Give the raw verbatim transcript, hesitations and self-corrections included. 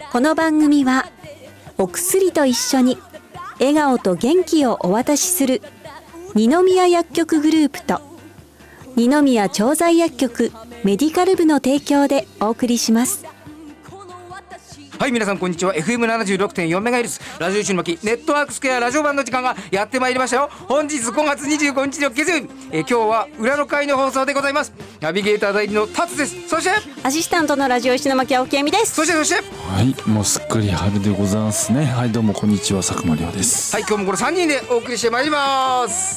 この番組はお薬と一緒に笑顔と元気をお渡しする二宮薬局グループと二宮調剤薬局メディカル部の提供でお送りします。 はい、皆さんこんにちは。 エフエムななじゅうろくてんよんメガヘルツ ラジオ一の巻ネットワークスクエアラジオ版の時間がやってまいりましたよ。本日ごがつにじゅうごにちの月曜日、えー、今日は裏の会の放送でございます。ナビゲーター代理のタツです。そしてアシスタントのラジオ石巻青木恵美です。 そしてそしてはい、もうすっかり春でございますね。はい、どうもこんにちは、佐久間亮です。 はい、今日もこれさんにんでお送りしてまいります。